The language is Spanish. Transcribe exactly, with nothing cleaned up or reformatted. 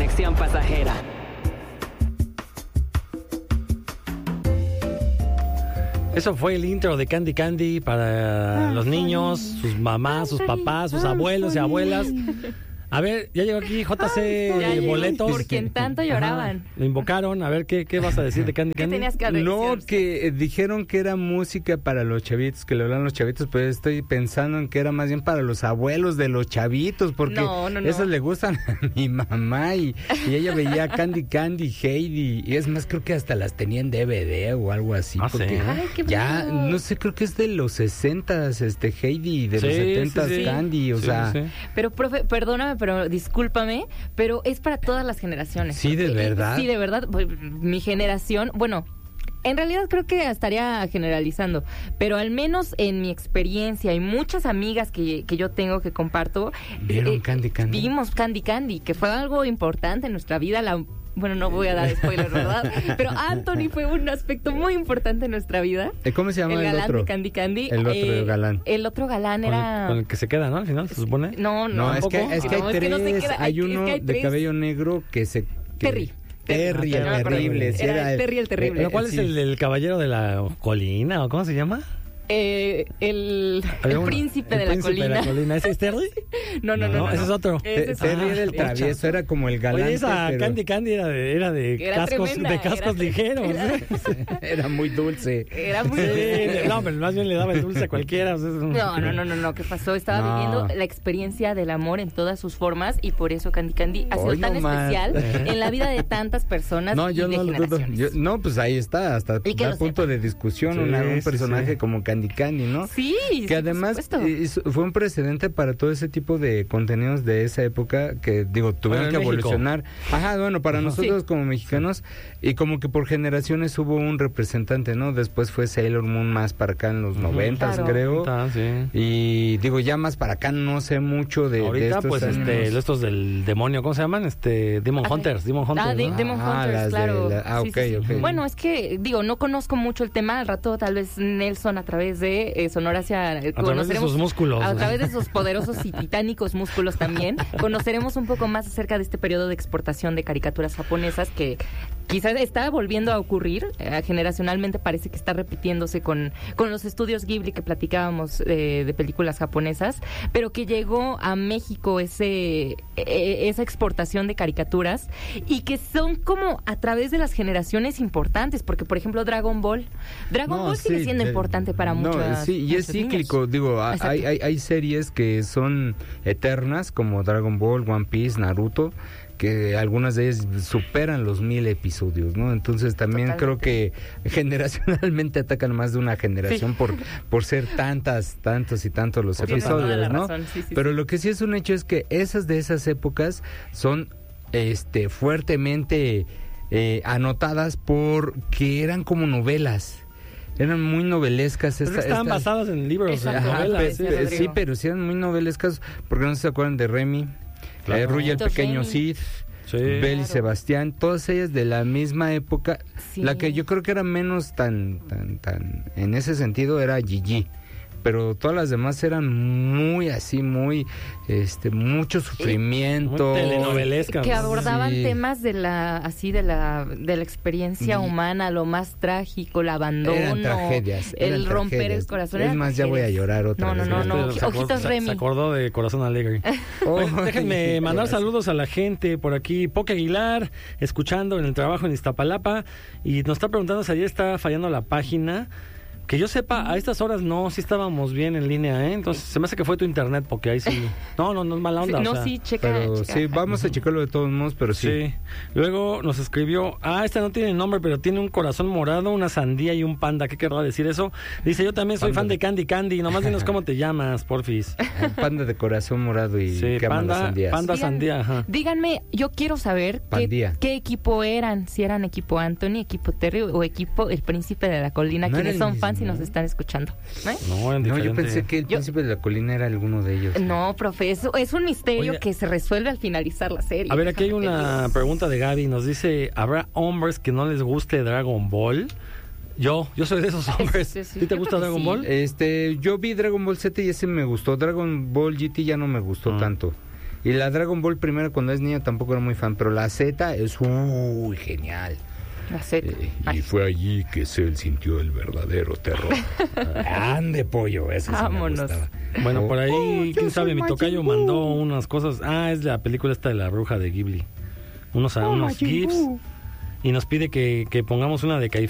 conexión pasajera. Eso fue el intro de Candy Candy para los niños, sus mamás, sus papás, sus abuelos y abuelas. A ver, ya llegó aquí J C Ya Boletos. por quien tanto lloraban. Ajá, lo invocaron. A ver, ¿qué, ¿qué vas a decir de Candy ¿Qué Candy? tenías que decir? No, que eh, dijeron que era música para los chavitos, que le hablan los chavitos, pero estoy pensando en que era más bien para los abuelos de los chavitos, porque No, no, no. esos le gustan a mi mamá y, y ella veía Candy Candy, Heidi, y es más, creo que hasta las tenía en D V D o algo así, Ah, porque ¿sí? Ay, qué ya, bonito. no sé, creo que es de los sesentas, este, Heidi, de Sí, los setentas, sí, sí. Candy, o Sí, sea... sí. Pero, profe, perdóname, pero discúlpame, pero es para todas las generaciones. Sí, ¿de Eh, verdad? Sí, de verdad. Pues, mi generación, bueno, en realidad creo que estaría generalizando, pero al menos en mi experiencia y muchas amigas que, que yo tengo que comparto, ¿Vieron Candy Candy? Vimos Candy Candy, que fue algo importante en nuestra vida. La, bueno, no voy a dar spoilers, ¿verdad? Pero Anthony fue un aspecto muy importante en nuestra vida. Eh, ¿Cómo se llama El el, galán otro? de Candy Candy. El otro eh, galán. El otro galán Con era... el, con el que se queda, ¿no? Al final, se supone. No, no, No, es que, tampoco. es que No, hay es que tres, no se queda- hay es uno que hay de tres. cabello negro que se... que- Terry. Terry, Ah, el no me acuerdo. terrible. sí, Era el Terry el terrible. ¿Pero cuál es sí. el, el caballero de la colina o cómo se llama? Eh, el Había el uno- príncipe, el de, la príncipe colina. de la colina. ¿Ese es Terry? No, no, no, no, ese es otro. Ese Te- es Terry otro. era el travieso, era como el galán. Oye, esa Candy Candy era de, era de Era cascos, tremenda, de cascos era- ligeros. era- ¿eh? Era muy dulce. Era muy... Sí, no, pero más bien le daba el dulce a cualquiera. O sea, es un- No, no, no, no, no, ¿qué pasó? Estaba No. viviendo la experiencia del amor en todas sus formas y por eso Candy Candy ha sido Hoy tan no más. especial en la vida de tantas personas No, y yo de no lo dudo. generaciones. Yo- no, pues ahí está, hasta Y que da lo punto de discusión Sí, una- un sí, personaje sí. como Candy Candy, ¿no? Sí, sí, Que por además supuesto. eh, hizo- fue un precedente para todo ese tipo de contenidos de esa época que, digo, tuvieron Bueno, que en México. evolucionar. Ajá, bueno, para Ajá. nosotros Sí. como mexicanos, y como que por generaciones hubo un representante, ¿no? Después fue Sailor Moon más para acá en los Ujú. noventas, Claro. creo. Ah, sí. Y digo, ya más para acá no sé mucho de, de Ahorita, estos pues, años. este, estos del demonio, ¿cómo se llaman? Este, Demon Ah, Hunters, Demon Hunters. Ah, de- ¿no? Demon Ah, Hunters, las de claro. la- ah, Sí, ok, sí, sí. ok. Bueno, es que, digo, no conozco mucho el tema. Al rato, tal vez Nelson, a través de eh, Sonora, hacia, A través de sus músculos. A través de sus poderosos y titánicos músculos también, conoceremos un poco más acerca de este periodo de exportación de caricaturas japonesas que quizás está volviendo a ocurrir. Eh, generacionalmente parece que está repitiéndose con, con los estudios Ghibli que platicábamos eh, de películas japonesas, pero que llegó a México ese eh, esa exportación de caricaturas y que son como a través de las generaciones importantes, porque por ejemplo Dragon Ball, Dragon No, Ball sigue sí, siendo de- importante para no, muchos. sí, y es cíclico, digo, a- Exacto. hay, hay, hay series que son eternas, como Dragon Ball, One Piece, Naruto, que algunas de ellas superan los mil episodios, ¿no? Entonces también Totalmente. creo que generacionalmente atacan más de una generación Sí. por, por ser tantas, tantos y tantos los Tienes toda la episodios, ¿no? razón, sí, sí, Pero sí. lo que sí es un hecho es que esas de esas épocas son este fuertemente eh, anotadas porque eran como novelas. Eran muy novelescas. Pero esta- estaban esta- basadas en libros, en Exacto. Ajá, novelas. pe- sí. pe- Rodrigo. sí, pero sí eran muy novelescas, porque no se acuerdan de Remy, Claro. eh, Ruy el Entonces, pequeño Remy. Cid, Sí. Bel y Claro. Sebastián, todas ellas de la misma época. Sí. La que yo creo que era menos tan, tan, tan, en ese sentido era Gigi. Pero todas las demás eran muy así, muy, este, mucho sufrimiento. Muy telenovelescas. Que abordaban Sí. temas de la así de la de la experiencia Y- humana, lo más trágico, el abandono, Eran tragedias. el eran romper tragedias. el corazón. Es eran más, ya voy a tragedias. llorar otra No, vez. no, no, no. Se acordó- Ojitos se- Remy. Se acordó de Corazón Alegre. Oh, Oye, déjenme mandar saludos a la gente por aquí. Poque Aguilar, escuchando en el trabajo en Iztapalapa. Y nos está preguntando si ayer está fallando la página. Que yo sepa, a estas horas no, sí estábamos bien en línea, ¿eh? Entonces, se me hace que fue tu internet, porque ahí sí... No, no, no es mala onda. Sí, no, o sea, sí, checa. Pero checa. sí, vamos a checarlo de todos modos, pero sí. Sí. Luego nos escribió, ah, esta no tiene nombre, pero tiene un corazón morado, una sandía y un panda. ¿Qué querrá decir eso? Dice, yo también soy Panda fan de- de Candy Candy. Nomás dinos cómo te llamas, porfis. Un panda de corazón morado y Sí, que aman las panda, sandías. panda Digan- sandía, ajá. Díganme, yo quiero saber qué, Pandía. qué equipo eran, si eran equipo Anthony, equipo Terry o equipo El Príncipe de la Colina, No quienes era el son fans y mismo. nos están escuchando. ¿Eh? No, en No, yo diferente. pensé que el Yo- príncipe de la colina era alguno de ellos. No, profe, eso es un misterio Oye. que se resuelve al finalizar la serie. A ver, aquí hay Déjame te una digo. pregunta de Gaby. Nos dice, ¿habrá hombres que no les guste Dragon Ball? Yo, yo soy de esos hombres. sí, sí. ¿Sí te Yo gusta creo que Dragon sí. Ball? Este, yo vi Dragon Ball Z y ese me gustó. Dragon Ball G T ya no me gustó Ah. tanto. Y la Dragon Ball primero cuando es niño tampoco era muy fan, pero la Z es uy, genial. La Z. Eh, y fue allí que Cell sintió el verdadero terror. Ande pollo, eso sí Vámonos. me gustaba. Bueno, por ahí, Oh, yo quién soy sabe, mi Majin tocayo Buu. mandó unas cosas. Ah, es la película esta de la bruja de Ghibli. Unos, Oh, unos Majin GIFs. Buu. Y nos pide que, que pongamos una de Caifán.